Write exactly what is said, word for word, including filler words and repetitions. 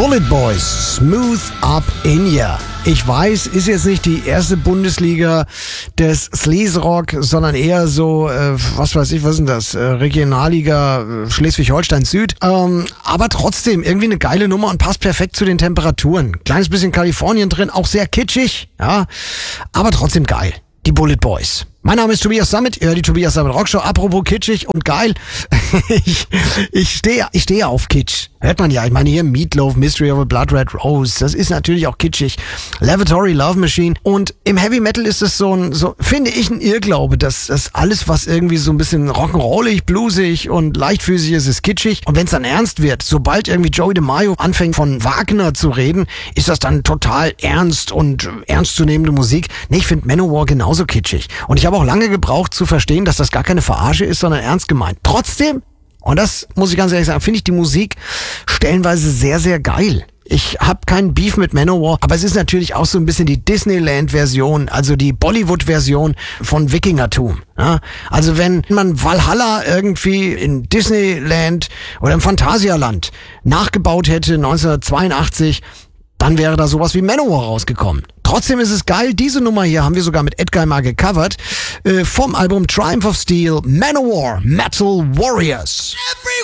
Bullet Boys, Smooth Up In Ya. Ich weiß, ist jetzt nicht die erste Bundesliga des Sleaze-Rock, sondern eher so, äh, was weiß ich, was ist denn das? Äh, Regionalliga äh, Schleswig-Holstein Süd. Ähm, aber trotzdem irgendwie eine geile Nummer und passt perfekt zu den Temperaturen. Kleines bisschen Kalifornien drin, auch sehr kitschig, ja, aber trotzdem geil. Die Bullet Boys. Mein Name ist Tobias Sammet, ihr hört die Tobias Sammet Rockshow. Apropos kitschig und geil, ich, ich stehe ich stehe auf Kitsch. Hört man ja, ich meine hier Meatloaf, Mystery of a Blood Red Rose, das ist natürlich auch kitschig. Lavatory Love Machine. Und im Heavy Metal ist es so ein, so finde ich, ein Irrglaube, dass das alles, was irgendwie so ein bisschen rock'n'rollig, bluesig und leichtfüßig ist, ist kitschig. Und wenn es dann ernst wird, sobald irgendwie Joey DeMaio anfängt von Wagner zu reden, ist das dann total ernst und ernstzunehmende Musik. Nee, ich finde Manowar genauso kitschig. Und ich habe auch lange gebraucht zu verstehen, dass das gar keine Verarsche ist, sondern ernst gemeint. Trotzdem, und das muss ich ganz ehrlich sagen, finde ich die Musik stellenweise sehr, sehr geil. Ich habe keinen Beef mit Manowar, aber es ist natürlich auch so ein bisschen die Disneyland-Version, also die Bollywood-Version von Wikingertum. Ja? Also wenn man Valhalla irgendwie in Disneyland oder im Phantasialand nachgebaut hätte neunzehnhundertzweiundachtzig, dann wäre da sowas wie Manowar rausgekommen. Trotzdem ist es geil, diese Nummer hier haben wir sogar mit Edguy mal gecovert, äh, vom Album Triumph of Steel, Manowar, Metal Warriors.